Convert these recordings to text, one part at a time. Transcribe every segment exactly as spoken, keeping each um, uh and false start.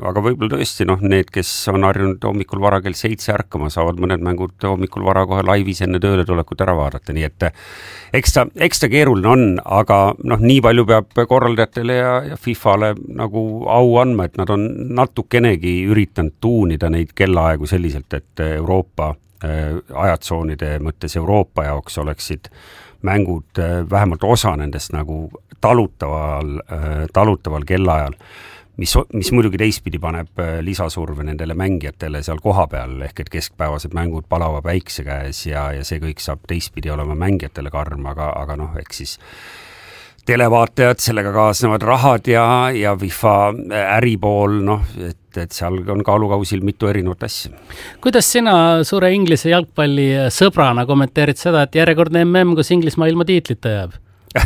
aga võib-olla tõesti, noh, need, kes on harjunud hommikul vara kell seitse ärkama, saavad mõned mängud hommikul vara kohe laivis enne tööle tulekut ära vaadata, nii et eks ta, eks ta keeruline on, aga noh, nii palju peab korraldajatele ja, ja FIFAle nagu au andma, et nad on natukenegi üritanud tuunida neid kellaaegu selliselt, et Euroopa äh, ajatsoonide mõttes Euroopa jaoks oleksid mängud äh, vähemalt osa nendest nagu talutaval, äh, talutaval kellaajal, mis, mis muidugi teistpidi paneb lisasurve nendele mängijatele seal koha peal, ehk et keskpäevased mängud palava päikse käes ja, ja see kõik saab teistpidi olema mängijatele karm, aga, aga noh, eks siis televaatajad, sellega kaasnevad rahad ja, ja FIFA äripool, noh, et, et seal on kaalukausil mitu erinevat asja. Kuidas sina suure Inglise jalgpalli sõbrana kommenteerid seda, et järjekordne M M, kus Inglismaa ilma tiitlita jääb?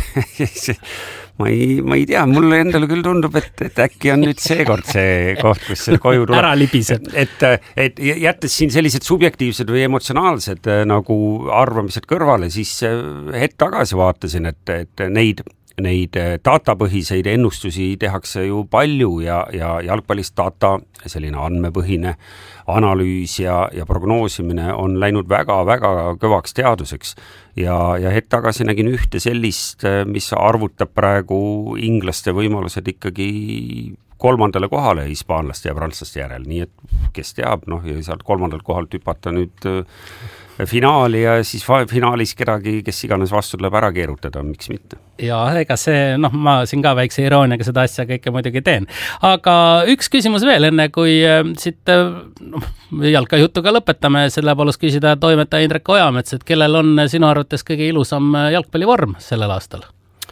ma ei, ma ei tea, mulle endale küll tundub, et, et äkki on nüüd seekord see koht, kus see koju tuleb. Ära libised. Et, et jättes siin sellised subjektiivsed või emotsionaalsed nagu arvamised kõrvale, siis hetk tagasi vaatasin, et, et neid Neid datapõhiseid ennustusi tehakse ju palju ja, ja jalgpallist data, selline andmepõhine analüüs ja, ja prognoosimine on läinud väga-väga kõvaks teaduseks. Ja, ja hetk tagasi nägin ühte sellist, mis arvutab praegu inglaste võimalused ikkagi kolmandale kohale hispaanlaste ja prantslaste järel. Nii et kes teab, noh, ja sealt kolmandalt kohalt hüpata nüüd finaali ja siis finaalis kedagi, kes iganes vastu tuleb ära keerutada, miks mitte. Ja ega see, noh, ma siin ka väikse irooniaga seda asja kõike muidugi teen. Aga üks küsimus veel, enne kui siit no, jalkajutuga lõpetame, selle palus küsida toimetaja Indrek Ojamets, et kellel on sinu arvates kõige ilusam jalgpallivorm sellel aastal?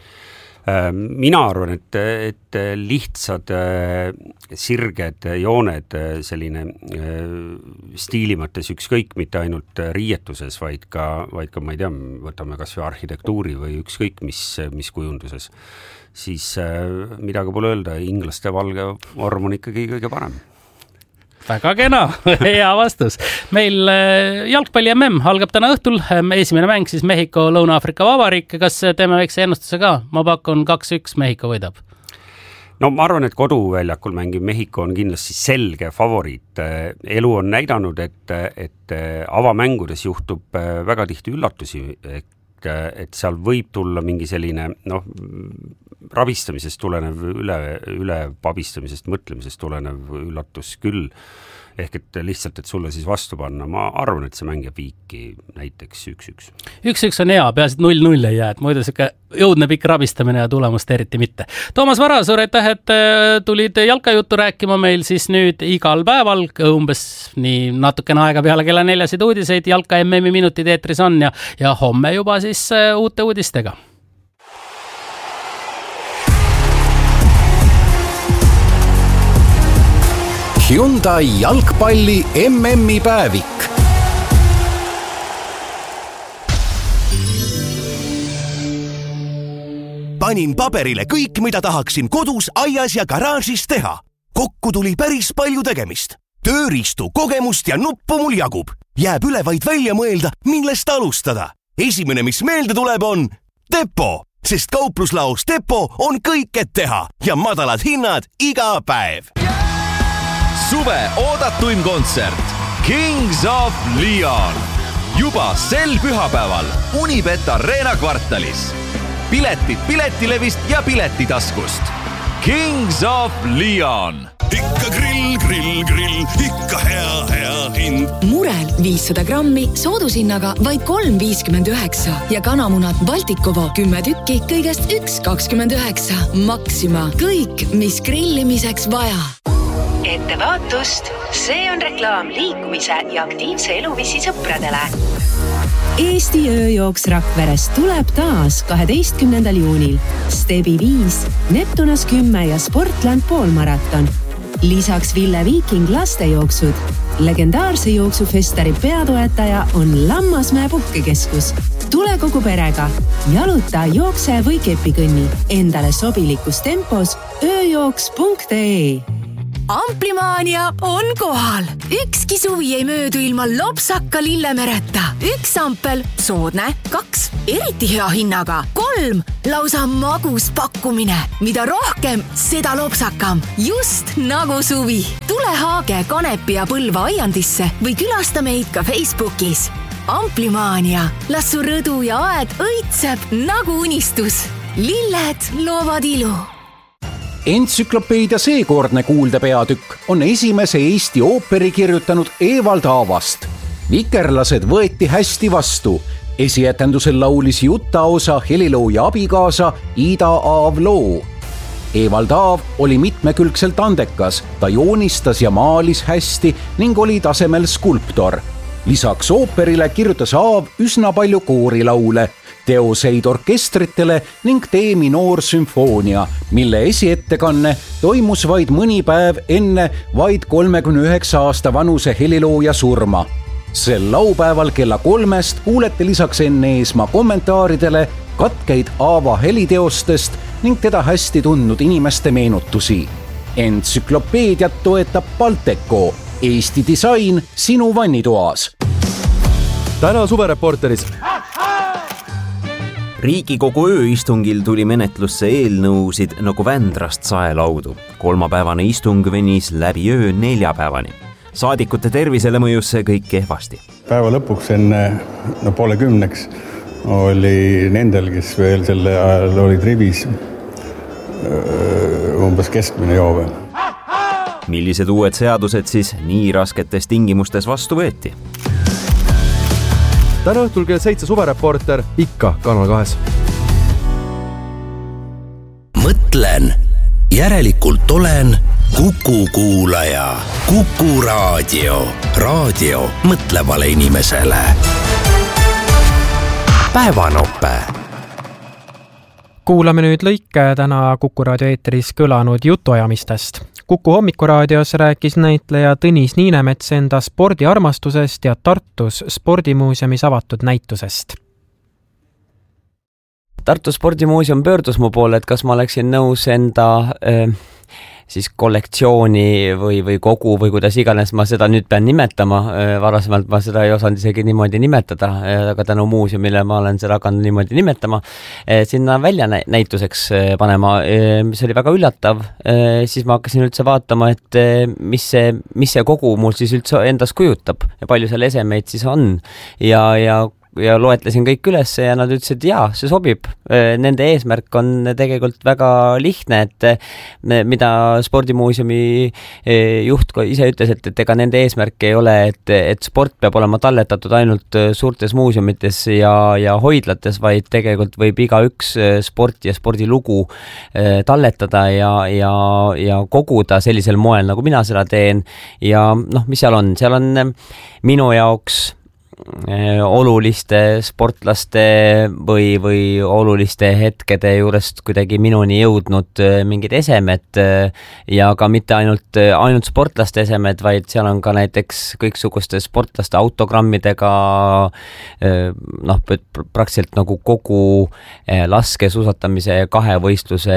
Mina arvan, et, et lihtsad sirged jooned selline stiili mõttes ükskõik mitte ainult riietuses, vaid ka, vaid ka ma ei tea, võtame kas või arhitektuuri või ükskõik mis, mis kujunduses, siis midagi pole öelda, inglaste valge vorm on ikkagi kõige parem. Väga kena, hea vastus. Meil jalgpalli M M algab täna õhtul, esimene mäng siis Mehhiko, Lõuna-Aafrika Vabariik, kas teeme väikse ennustuse ka? Ma pakun kaks üks Mehhiko võidab. No ma arvan, et koduväljakul mängib Mehhiko on kindlasti selge favoriit. Elu on näidanud, et, et avamängudes juhtub väga tihti üllatusi, et, et seal võib tulla mingi selline noh, rabistamisest tulenev, üle, üle pabistamisest, mõtlemisest tulenev üllatus küll. Ehk et lihtsalt, et sulle siis vastu panna. Ma arvan, et see mängib viiki näiteks üks üks. üks üks on hea, peaasi, et null null ei jää, et muidu siuke jõudne pikk rabistamine ja tulemust eriti mitte. Toomas Vara, suur aitäh, et tulid jalkajuttu rääkima meil siis nüüd igal päeval, umbes nii natukene aega peale kella neljasid uudiseid, jalka M M-i minutid eetris on ja, ja homme juba siis uute uudistega. Hyundai jalgpalli M M-i päevik. Panin paberile kõik, mida tahaksin kodus, aias ja garaažis teha. Kokku tuli päris palju tegemist. Tööriistu, kogemust ja nuppu mul jagub. Jääb üle vaid välja mõelda, millest alustada. Esimene, mis meelde tuleb, on Depo, sest kaupluslaos Depo on kõik, et teha ja madalad hinnad iga päev. Suve oodatuim kontsert Kings of Leon. Juba sel pühapäeval Unibet Arena kvartalis. Piletid Piletilevist ja Piletitaskust. Kings of Leon. Ikka grill, grill, grill, ikka hea, hea hind. Murel viissada grammi soodushinnaga vaid kolm viiskümmend üheksa ja kanamunad Baltikovo kümme tükki kõigest üks kakskümmend üheksa. Maxima, kõik, mis grillimiseks vaja. Ettevaatust, see on reklaam liikumise ja aktiivse eluviisi sõpradele. Eesti ööjooks Rakveres tuleb taas kaheteistkümnendal juunil. Stebi viis, Neptunas kümme ja Sportland poolmaraton. Lisaks Ville Viiking lastejooksud. Legendaarse jooksufestari peatoetaja on Lammasmäe puhkekeskus. Tule kogu perega. Jaluta, jookse või kepikõnni. Endale sobilikus tempos ööjooks punkt ee. Amplimaania on kohal. Ükski suvi ei möödu ilma lopsaka lillemereta. Üks ampel, soodne, kaks, eriti hea hinnaga, kolm, lausa magus pakkumine. Mida rohkem, seda lopsakam. Just nagu suvi. Tule Haage, Kanepi ja Põlva aiandisse või külasta meid ka Facebookis. Amplimaania. Las su rõdu ja aed õitseb nagu unistus. Lilled loovad ilu. Entsüklopeedia seekordne kuuldepeatükk on esimese Eesti ooperi kirjutanud Evald Aavast. Vikerlased võeti hästi vastu. Esietendusel laulis juttaosa helilooja abikaasa Ida Aav-Loo. Evald Aav oli mitmekülgselt andekas, ta joonistas ja maalis hästi ning oli tasemel skulptor. Lisaks ooperile kirjutas Aav üsna palju koorilaule, teoseid orkestritele ning D-minoorsümfoonia, mille esiettekanne toimus vaid mõni päev enne vaid kolmekümne üheksa aasta vanuse helilooja surma. Sel laupäeval kella kolmest kuulete lisaks Enn Eesmaa kommentaaridele katkeid Aava heliteostest ning teda hästi tundnud inimeste meenutusi. Entsüklopeediat toetab Balteco, Eesti disain sinu vannitoas. Täna suvereporteris. Riigikogu ööistungil tuli menetlusse eelnõusid nagu Vändrast saelaudu. Kolmapäevane istung venis läbi öö neljapäevani. Saadikute tervisele mõjus see kõik kehvasti. Päeva lõpuks enne no, poole kümneks oli nendel, kes veel selle ajal olid rivis, umbes keskmine joove. Millised uued seadused siis nii rasketes tingimustes vastu võeti? Täna õhtul kell seitse suvereporter ikka Kanal kahes. Mõtlen, järelikult olen Kuku kuulaja. Kuku raadio. Raadio mõtlevale inimesele. Päevanope. Kuulame nüüd lõike täna Kuku raadio eetris kõlanud jutuajamistest. Kuku hommikuraadios rääkis näitleja Tõnis Niinemets enda spordiarmastusest ja Tartus spordimuuseumis avatud näitusest. Tartu spordimuuseum pöördus mu poole, et kas ma oleksin nõus enda äh, siis kollektsiooni või, või kogu või kuidas iganes ma seda nüüd pean nimetama. Varasemalt ma seda ei osanud isegi niimoodi nimetada, aga tänu muuseumile ma olen seda hakanud niimoodi nimetama. Sinna välja näituseks panema, mis oli väga üllatav. Siis ma hakkasin üldse vaatama, et mis see, mis see kogu mul siis üldse endas kujutab ja palju seal esemeid siis on. Ja, ja ja loetlesin kõik üles ja nad ütlesid, et jaa, see sobib. Nende eesmärk on tegelikult väga lihtne, et mida spordimuuseumi juht ise ütles, et, et ega nende eesmärk ei ole, et, et sport peab olema talletatud ainult suurtes muuseumites ja, ja hoidlates, vaid tegelikult võib iga üks sporti ja spordilugu talletada ja, ja, ja koguda sellisel moel, nagu mina seda teen. Ja noh, mis seal on? Seal on minu jaoks oluliste sportlaste või, või oluliste hetkede juurest kuidagi minuni jõudnud mingid esemed ja ka mitte ainult, ainult sportlaste esemed, vaid seal on ka näiteks kõiksuguste sportlaste autogrammidega noh, praktiliselt nagu kogu laskesuusatamise kahevõistluse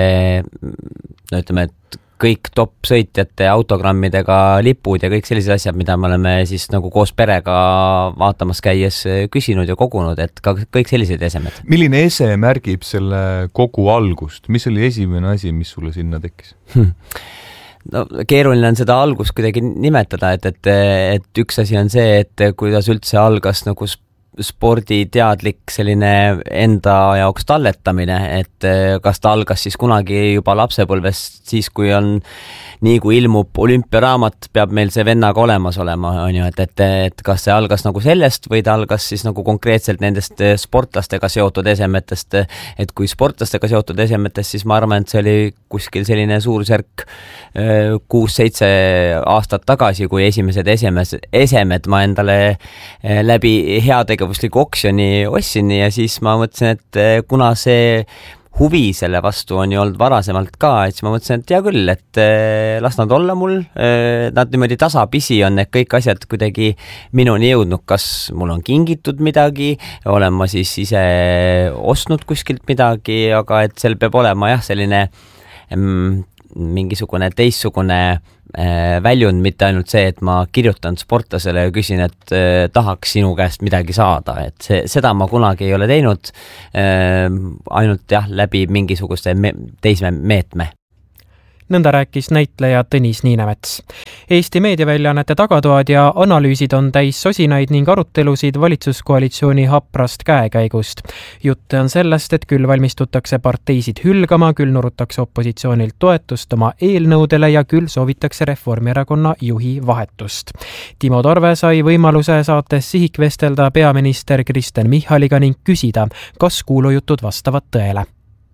no ütleme, et kõik top sõitjate autogrammidega lipud ja kõik sellised asjad, mida me oleme siis nagu koos perega vaatamas käies küsinud ja kogunud, et ka kõik sellised esemed. Milline ese märgib selle kogu algust? Mis oli esimene asi, mis sulle sinna tekkis? Hmm. No, keeruline on seda algust kuidagi nimetada, et, et, et üks asi on see, et kuidas üldse algas nagu sporditeadlik selline enda jaoks talletamine, et kas ta algas siis kunagi juba lapsepõlvest, siis kui on nii kui ilmub olümpiaraamat, peab meil see vennaga olemas olema, on ju, et, et, et kas see algas nagu sellest või ta algas siis nagu konkreetselt nendest sportlastega seotud esemetest, et kui sportlastega seotud esemetest, siis ma arvan, et see oli kuskil selline suurusjärk kuus-seitse aastat tagasi, kui esimesed esemes, esemed ma endale läbi heategevusliku oksjoni ostsin ja siis ma mõtlesin, et kuna see huvi selle vastu on ju olnud varasemalt ka, et siis ma mõtlesin, et hea küll, et las nad olla mul, nad niimoodi tasapisi on need kõik asjad kuidagi minuni jõudnud, kas mul on kingitud midagi, olen ma siis ise ostnud kuskilt midagi, aga et seal peab olema jah selline mingisugune teistsugune väljund, mitte ainult see, et ma kirjutan sportlasele ja küsin, et äh, tahaks sinu käest midagi saada, et see, seda ma kunagi ei ole teinud, äh, ainult jah, läbi mingisuguse me- teisme meetme. Nõnda rääkis näitleja Tõnis Niinemets. Eesti meediaväljaannete tagatoad ja analüüsid on täis sosinaid ning arutelusid valitsuskoalitsiooni haprast käekäigust. Jutte on sellest, et küll valmistutakse parteisid hülgama, küll nurutakse opositsioonilt toetust oma eelnõudele ja küll soovitakse Reformierakonna juhi vahetust. Timo Torve sai võimaluse saates Sihik vestelda peaminister Kristen Michaliga ning küsida, kas kuulujutud vastavad tõele.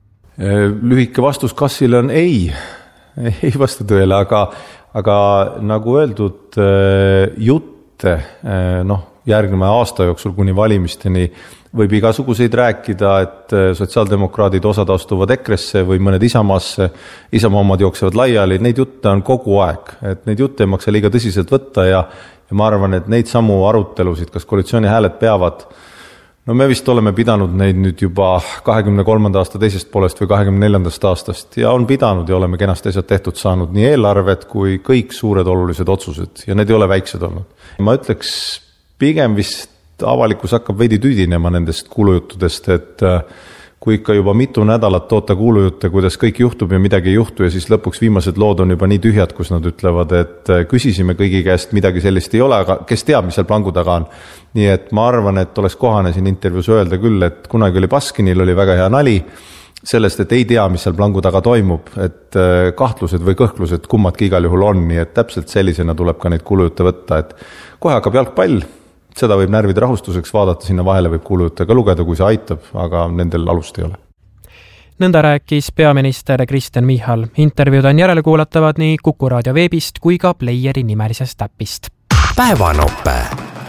Lühike vastus kassile on ei. Ei vasta tõele, aga, aga nagu öeldud, jutte noh, järgneva aasta jooksul kuni valimisteni võib igasuguseid rääkida, et sotsiaaldemokraadid osad astuvad Ekresse või mõned Isamaasse, Isamaa omad jooksevad laiali, neid jutte on kogu aeg, et neid jutte ei maksa liiga tõsiselt võtta ja, ja ma arvan, et neid samu arutelusid, kas koalitsiooni hääled peavad, no me vist oleme pidanud neid nüüd juba kahekümne kolmanda aasta teisest poolest või kahekümne neljandast aastast ja on pidanud ja oleme kenasti asjad tehtud saanud nii eelarved kui kõik suured olulised otsused ja need ei ole väiksed olnud. Ma ütleks, pigem vist avalikkus hakkab veidi tüdinema nendest kuulujuttudest, et kui ikka juba mitu nädalat toota kuulujutte, kuidas kõik juhtub ja midagi ei juhtu ja siis lõpuks viimased lood on juba nii tühjad, kus nad ütlevad, et küsisime kõigi käest, midagi sellist ei ole, aga kes teab, mis seal plangu taga on. Nii et ma arvan, et oleks kohane siin intervjuus öelda küll, et kunagi oli Baskinil oli väga hea nali sellest, et ei tea, mis seal plangu taga toimub, et kahtlused või kõhklused kummadki igal juhul on, nii et täpselt sellisena tuleb ka neid kuulujutte võtta, et kohe hakkab jalgpall, seda võib närvide rahustuseks vaadata, sinna vahele võib kuulujuttega lugeda, kui see aitab, aga nendel alust ei ole. Nõnda rääkis peaminister Kristen Michal. Intervjuud on järelekuulatavad nii Kuku raadio veebist kui ka Playeri nimelisest äppist. Päevanoppe.